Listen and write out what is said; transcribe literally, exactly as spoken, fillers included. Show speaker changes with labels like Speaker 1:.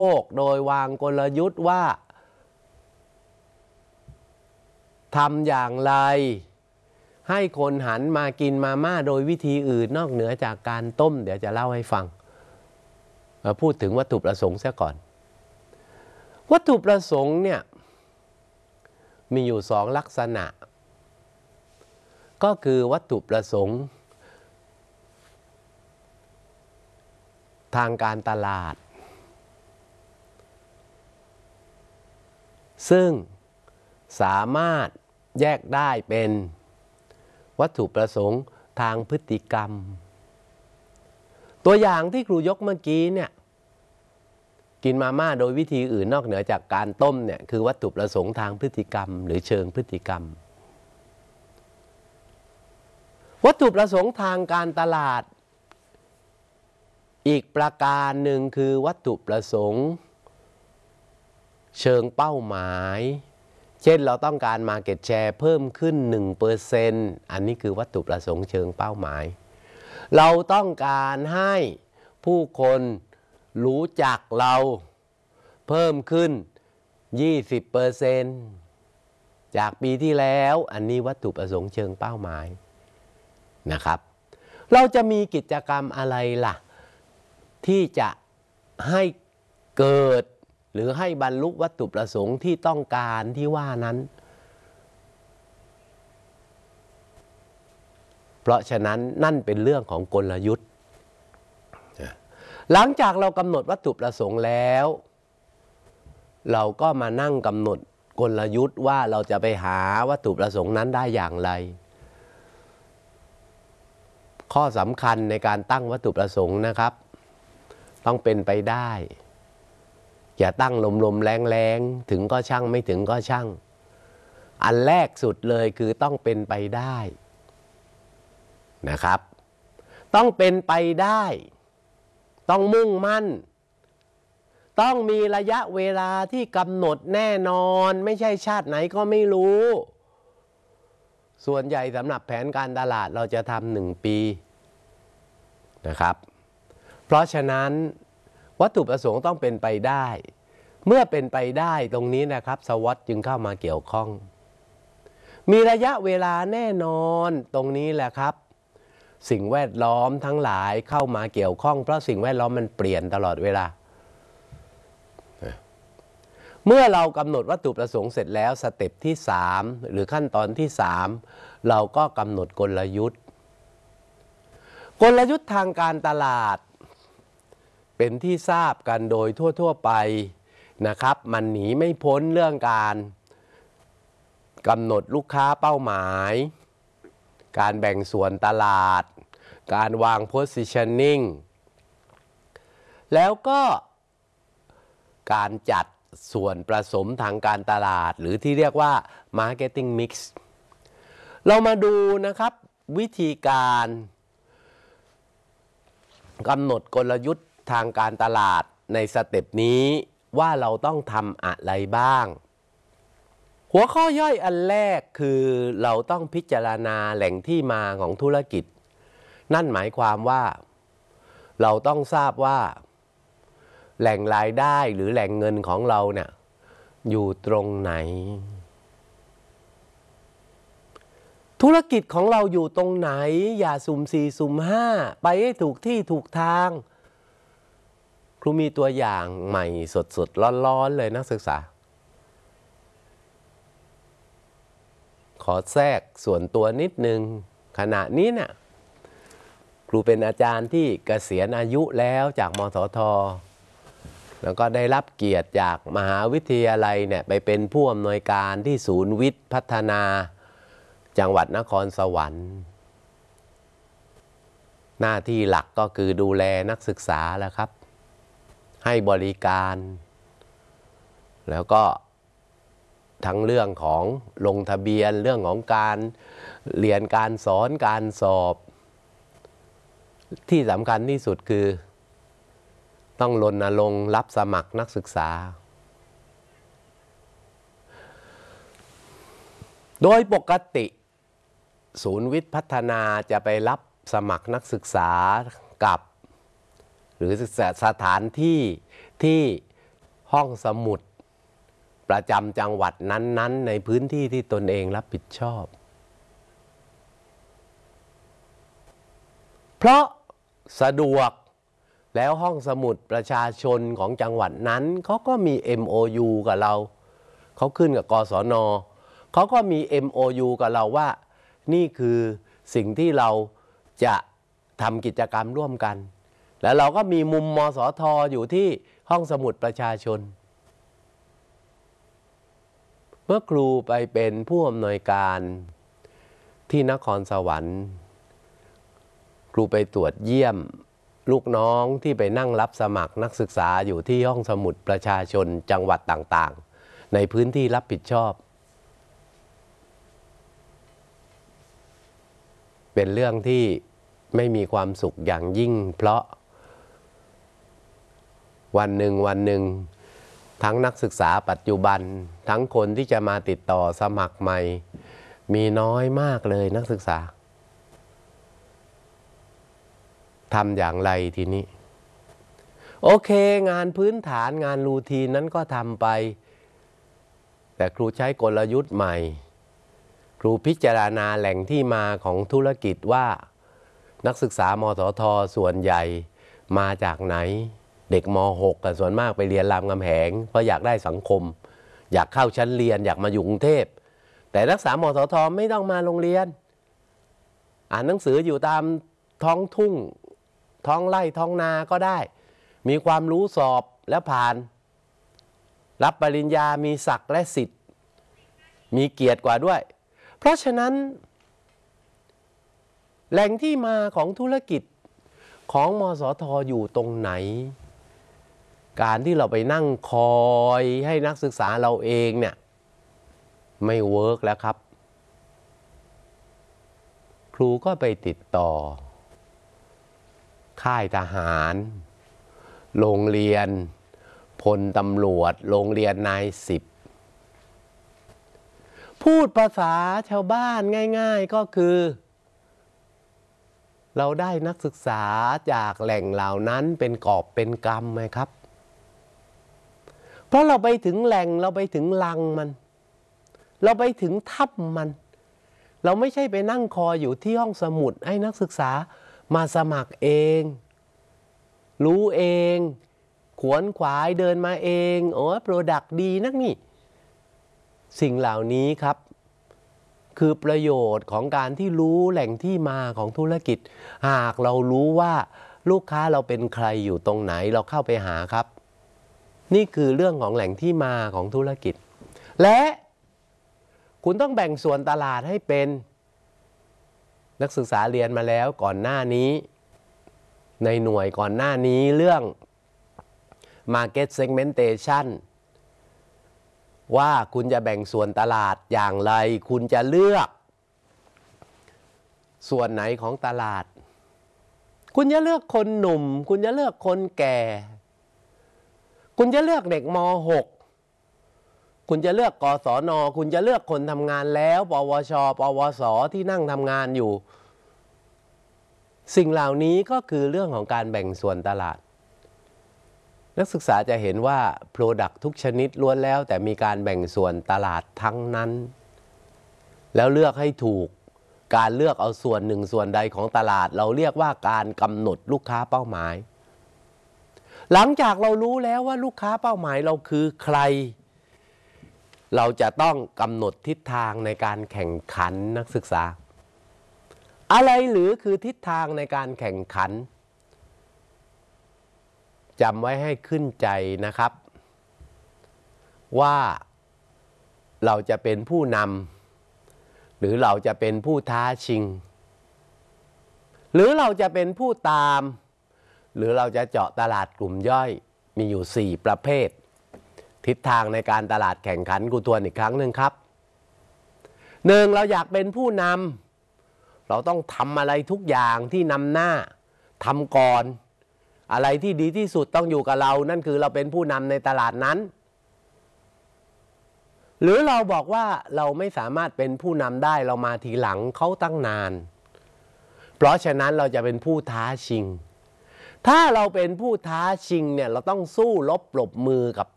Speaker 1: โลกโดยวางกลยุทธ์ว่าทำอย่างไรให้คนหันมากินมาม่าโดยวิธีอื่นนอกเหนือจากการต้มเดี๋ยวจะเล่าให้ฟังมาพูดถึงวัตถุประสงค์ซะก่อนวัตถุประสงค์เนี่ยมีอยู่สองลักษณะก็คือวัตถุประสงค์ทางการตลาดซึ่งสามารถแยกได้เป็นวัตถุประสงค์ทางพฤติกรรมตัวอย่างที่ครูยกเมื่อกี้เนี่ยกินมาม่าโดยวิธีอื่นนอกเหนือจากการต้มเนี่ยคือวัตถุประสงค์ทางพฤติกรรมหรือเชิงพฤติกรรมวัตถุประสงค์ทางการตลาดอีกประการหนึ่งคือวัตถุประสงค์เชิงเป้าหมายเช่นเราต้องการ Market Share เพิ่มขึ้น หนึ่งเปอร์เซ็นต์ อันนี้คือวัตถุประสงค์เชิงเป้าหมายเราต้องการให้ผู้คนรู้จักเราเพิ่มขึ้น ยี่สิบเปอร์เซ็นต์ จากปีที่แล้วอันนี้วัตถุประสงค์เชิงเป้าหมายนะครับเราจะมีกิจกรรมอะไรล่ะที่จะให้เกิดหรือให้บรรลุวัตถุประสงค์ที่ต้องการที่ว่านั้นเพราะฉะนั้นนั่นเป็นเรื่องของกลยุทธ์หลังจากเรากำหนดวัตถุประสงค์แล้วเราก็มานั่งกำหนดกลยุทธ์ว่าเราจะไปหาวัตถุประสงค์นั้นได้อย่างไรข้อสำคัญในการตั้งวัตถุประสงค์นะครับต้องเป็นไปได้อย่าตั้งลมๆแรงๆถึงก็ช่างไม่ถึงก็ช่างอันแรกสุดเลยคือต้องเป็นไปได้นะครับต้องเป็นไปได้ต้องมุ่งมั่นต้องมีระยะเวลาที่กำหนดแน่นอนไม่ใช่ชาติไหนก็ไม่รู้ส่วนใหญ่สำหรับแผนการตลาดเราจะทำหนึ่งปีนะครับเพราะฉะนั้นวัตถุประสงค์ต้องเป็นไปได้เมื่อเป็นไปได้ตรงนี้นะครับสวอตจึงเข้ามาเกี่ยวข้องมีระยะเวลาแน่นอนตรงนี้แหละครับสิ่งแวดล้อมทั้งหลายเข้ามาเกี่ยวข้องเพราะสิ่งแวดล้อมมันเปลี่ยนตลอดเวลาเมื่อเรากำหนดวัตถุประสงค์เสร็จแล้วสเต็ปที่สามหรือขั้นตอนที่สามเราก็กำหนดกลยุทธ์กลยุทธ์ทางการตลาดเป็นที่ทราบกันโดยทั่วๆไปนะครับมันหนีไม่พ้นเรื่องการกำหนดลูกค้าเป้าหมายการแบ่งส่วนตลาดการวาง positioning แล้วก็การจัดส่วนผสมทางการตลาดหรือที่เรียกว่า marketing mix เรามาดูนะครับวิธีการกำหนดกลยุทธ์ทางการตลาดในสเต็ปนี้ว่าเราต้องทำอะไรบ้างหัวข้อย่อยอันแรกคือเราต้องพิจารณาแหล่งที่มาของธุรกิจนั่นหมายความว่าเราต้องทราบว่าแหล่งรายได้หรือแหล่งเงินของเราเนี่ยอยู่ตรงไหนธุรกิจของเราอยู่ตรงไหนอย่าสุ่มสี่สุ่มห้าไปให้ถูกที่ถูกทางครูมีตัวอย่างใหม่สดๆร้อนๆเลยนักศึกษาขอแทรกส่วนตัวนิดนึงขณะนี้เนี่ยครูเป็นอาจารย์ที่เกษียณอายุแล้วจากมสท.แล้วก็ได้รับเกียรติจากมหาวิทยาลัยเนี่ยไปเป็นผู้อำนวยการที่ศูนย์วิทย์พัฒนาจังหวัดนครสวรรค์หน้าที่หลักก็คือดูแลนักศึกษาแล้วครับให้บริการแล้วก็ทั้งเรื่องของลงทะเบียนเรื่องของการเรียนการสอนการสอบที่สำคัญที่สุดคือต้องรณรงค์รับสมัครนักศึกษาโดยปกติศูนย์วิทย์พัฒนาจะไปรับสมัครนักศึกษากับหรือสถานที่ที่ห้องสมุดประจำจังหวัดนั้นๆในพื้นที่ที่ตนเองรับผิดชอบเพราะสะดวกแล้วห้องสมุดประชาชนของจังหวัดนั้นเขาก็มี เอ็ม โอ ยู กับเราเขาขึ้นกับกศน.เขาก็มี เอ็ม โอ ยู กับเราว่านี่คือสิ่งที่เราจะทำกิจกรรมร่วมกันแล้วเราก็มีมุมมสท.อยู่ที่ห้องสมุดประชาชนเมื่อครูไปเป็นผู้อำนวยการที่นครสวรรค์ครูไปตรวจเยี่ยมลูกน้องที่ไปนั่งรับสมัครนักศึกษาอยู่ที่ห้องสมุดประชาชนจังหวัดต่างๆในพื้นที่รับผิดชอบเป็นเรื่องที่ไม่มีความสุขอย่างยิ่งเพราะวันหนึ่งวันหนึ่งทั้งนักศึกษาปัจจุบันทั้งคนที่จะมาติดต่อสมัครใหม่มีน้อยมากเลยนักศึกษาทำอย่างไรทีนี้โอเคงานพื้นฐานงานรูทีนนั้นก็ทำไปแต่ครูใช้กลยุทธ์ใหม่ครูพิจารณาแหล่งที่มาของธุรกิจว่านักศึกษามสท.ส่วนใหญ่มาจากไหนเด็กม หก กันส่วนมากไปเรียนรามคำแหงเพราะอยากได้สังคมอยากเข้าชั้นเรียนอยากมาอยู่กรุงเทพแต่นักศึกษามสท.ไม่ต้องมาโรงเรียนอ่านหนังสืออยู่ตามท้องทุ่งท้องไร่ท้องนาก็ได้มีความรู้สอบและผ่านรับปริญญามีศักดิ์และสิทธิ์มีเกียรติกว่าด้วยเพราะฉะนั้นแหล่งที่มาของธุรกิจของมสท.อยู่ตรงไหนการที่เราไปนั่งคอยให้นักศึกษาเราเองเนี่ยไม่เวิร์กแล้วครับครูก็ไปติดต่อค่ายทหารโรงเรียนพลตำรวจโรงเรียนนายสิบพูดภาษาชาวบ้านง่ายๆก็คือเราได้นักศึกษาจากแหล่งเหล่านั้นเป็นกอบเป็นกำไหมครับเพราะเราไปถึงแหล่งเราไปถึงลังมันเราไปถึงถ้ำมันเราไม่ใช่ไปนั่งคอยอยู่ที่ห้องสมุดให้นักศึกษามาสมัครเองรู้เองขวนขวายเดินมาเองโอ้โปรดักต์ดีนักนี่สิ่งเหล่านี้ครับคือประโยชน์ของการที่รู้แหล่งที่มาของธุรกิจหากเรารู้ว่าลูกค้าเราเป็นใครอยู่ตรงไหนเราเข้าไปหาครับนี่คือเรื่องของแหล่งที่มาของธุรกิจและคุณต้องแบ่งส่วนตลาดให้เป็นนักศึกษาเรียนมาแล้วก่อนหน้านี้ในหน่วยก่อนหน้านี้เรื่อง Market Segmentation ว่าคุณจะแบ่งส่วนตลาดอย่างไรคุณจะเลือกส่วนไหนของตลาดคุณจะเลือกคนหนุ่มคุณจะเลือกคนแก่คุณจะเลือกเด็กม หก คุณจะเลือกกศน.คุณจะเลือกคนทำงานแล้วปวช.ปวส.ที่นั่งทำงานอยู่สิ่งเหล่านี้ก็คือเรื่องของการแบ่งส่วนตลาดนักศึกษาจะเห็นว่า Product ทุกชนิดล้วนแล้วแต่มีการแบ่งส่วนตลาดทั้งนั้นแล้วเลือกให้ถูกการเลือกเอาส่วนหนึ่งส่วนใดของตลาดเราเรียกว่าการกำหนดลูกค้าเป้าหมายหลังจากเรารู้แล้วว่าลูกค้าเป้าหมายเราคือใครเราจะต้องกำหนดทิศทางในการแข่งขันนักศึกษาอะไรหรือคือทิศทางในการแข่งขันจำไว้ให้ขึ้นใจนะครับว่าเราจะเป็นผู้นำหรือเราจะเป็นผู้ท้าชิงหรือเราจะเป็นผู้ตามหรือเราจะเจาะตลาดกลุ่มย่อยมีอยู่สี่ประเภททิศทางในการตลาดแข่งขันกูทวนอีกครั้งหนึ่งครับหนึ่งเราอยากเป็นผู้นำเราต้องทำอะไรทุกอย่างที่นำหน้าทำก่อนอะไรที่ดีที่สุดต้องอยู่กับเรานั่นคือเราเป็นผู้นำในตลาดนั้นหรือเราบอกว่าเราไม่สามารถเป็นผู้นำได้เรามาทีหลังเขาตั้งนานเพราะฉะนั้นเราจะเป็นผู้ท้าชิงถ้าเราเป็นผู้ท้าชิงเนี่ยเราต้องสู้รบปรบมือกับ